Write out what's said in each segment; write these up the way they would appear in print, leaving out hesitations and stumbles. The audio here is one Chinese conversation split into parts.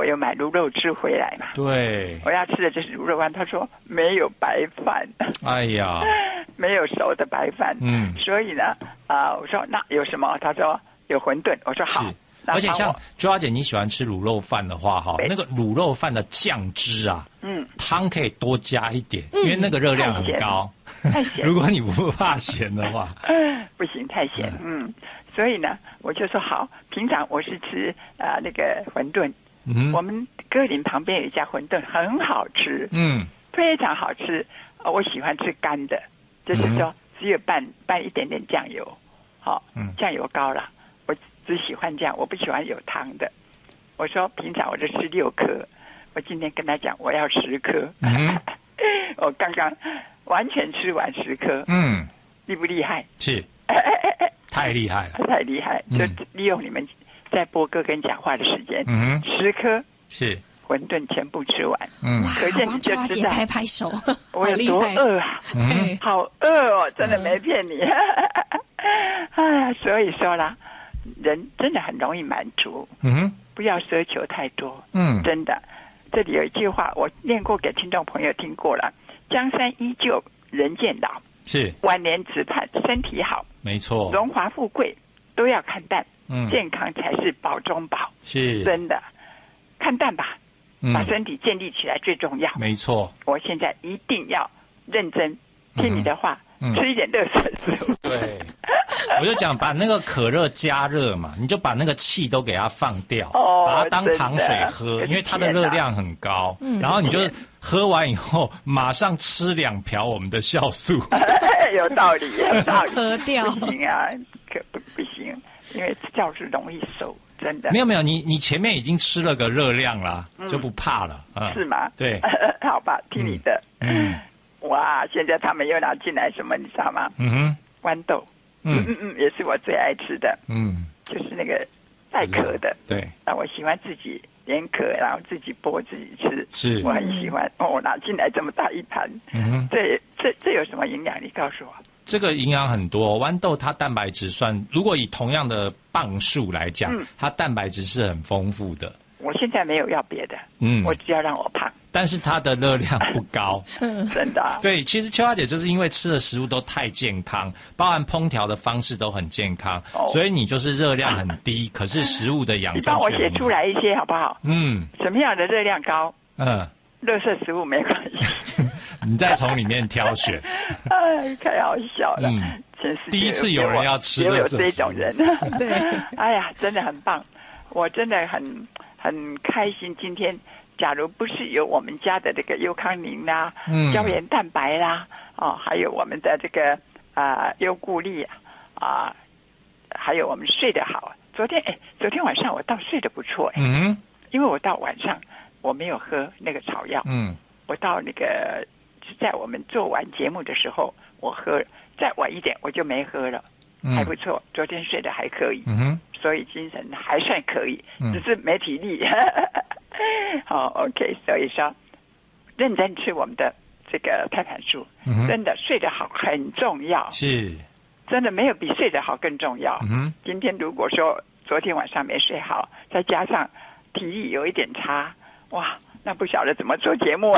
我有买卤肉汁回来嘛， 对， 我要吃的就是卤肉饭，他说没有白饭， 哎呀， 没有熟的白饭，所以呢，我说那有什么？他说有馄饨，我说好。 而且像朱小姐你喜欢吃卤肉饭的话哈，那个卤肉饭的酱汁啊，汤可以多加一点，因为那个热量很高。 太咸， 如果你不怕咸的话， 不行，太咸。所以呢，我就说好。平常我是吃那个馄饨，我们歌林旁边有一家馄饨很好吃，非常好吃。我喜欢吃干的，就是说只有拌一点点酱油，酱油膏啦。只喜欢这样，我不喜欢有汤的。我说平常我就吃6颗，我今天跟他讲我要10颗。我刚刚完全吃完10颗。厉不厉害？ 是，太厉害了， 太厉害！就利用你们在播歌跟讲话的时间，10颗是馄饨全部吃完。可见你就知道拍拍手， 我有多饿啊！好饿哦，真的没骗你。哎呀，所以说啦。人真的很容易满足，不要奢求太多，真的。这里有一句话，我念过给听众朋友听过了：江山依旧，人渐老， 是晚年只盼身体好。 没错， 荣华富贵都要看淡，健康才是宝中宝。 是真的，看淡吧，把身体建立起来最重要。 没错， 我现在一定要认真听你的话。吃一点热水食物。 对，我就讲把那个可乐加热嘛，你就把那个气都给它放掉，把它当糖水喝，因为它的热量很高。然后你就喝完以后，马上吃2瓢我们的酵素。 有道理，有道理。 喝掉不行啊，可不行，因为酵素容易瘦，真的。 没有，你前面已经吃了个热量啦，就不怕了。 是吗？ 对， 好吧，听你的。哇，现在他们又拿进来什么，你知道吗？豌豆，也是我最爱吃的，就是那个带壳的， 对。 那我喜欢自己连壳，然后自己剥自己吃， 是我很喜欢。拿进来这么大一盘，这有什么营养？你告诉我。 这个营养很多，豌豆它蛋白质如果以同样的磅数来讲，它蛋白质是很丰富的。 我现在没有要别的，我只要让我胖。 但是它的热量不高， 真的。 对，其实秋花姐就是因为吃的食物都太健康，包含烹调的方式都很健康，所以你就是热量很低，可是食物的养分却很好。 你帮我写出来一些好不好？什么样的热量高？垃圾食物没关系， 你再从里面挑选。 太好笑了， 第一次有人要吃垃圾食物， 有这种人。 对， 哎呀，真的很棒，我真的很开心。今天假如不是有我们家的这个优康宁啦、胶原蛋白啦，还有我们的这个优固力还有我们睡得好。昨天晚上我倒睡得不错，因为我到晚上我没有喝那个草药，我到那个在我们做完节目的时候我喝，再晚一点我就没喝了，还不错，昨天睡得还可以，所以精神还算可以，只是没体力。好 ，OK， 所以说认真吃我们的这个胎盘素，真的睡得好很重要， 是， 真的没有比睡得好更重要。今天如果说昨天晚上没睡好，再加上体力有一点差，哇，那不晓得怎么做节目。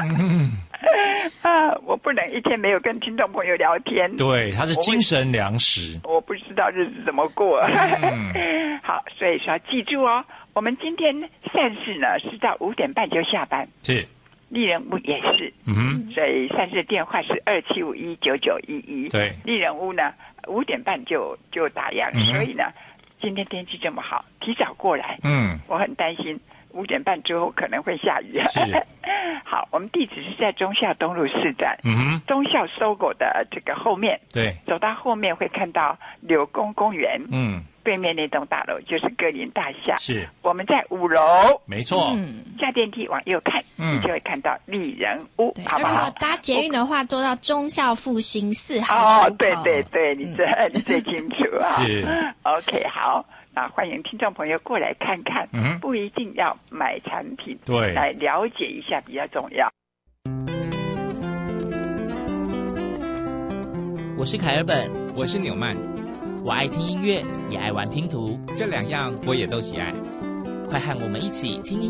我不能一天没有跟听众朋友聊天。 对，它是精神粮食。 我不知道日子怎么过。好，所以说记住哦，我们今天善事呢是到5点半就下班。 是。 丽人屋也是。所以善事的电话是27519911。 对。 丽人屋呢5点半就打烊，所以呢今天天气这么好，提早过来。我很担心5点半之后可能会下雨。好，我们地址是在忠孝东路4站，忠孝搜狗的这个后面。对，走到后面会看到柳公公园，对面那栋大楼就是歌林大厦。是，我们在5楼，没错。下电梯往右看，你就会看到丽人屋，好不好？ 如果搭捷运的话，坐到忠孝复兴4号出口。 对对对，你最清楚啊。是 ，OK， 好。欢迎听众朋友过来看看，不一定要买产品，对，来了解一下比较重要。 我是凯尔本， 我是纽曼， 我爱听音乐，也爱玩拼图， 这2样我也都喜爱。 快和我们一起听音乐。